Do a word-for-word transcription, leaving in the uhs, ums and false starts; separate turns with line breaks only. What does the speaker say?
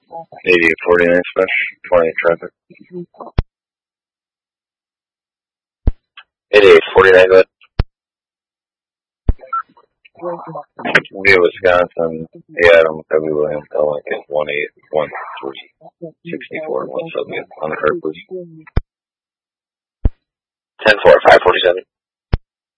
eighty-eight forty-nine special, twenty traffic. eighty-eight forty-nine, go ahead. Via Wisconsin, yeah, Adam, W. William, Lincoln, one eight one three sixty-four, one seventy on the card, please. ten four, five forty-seven.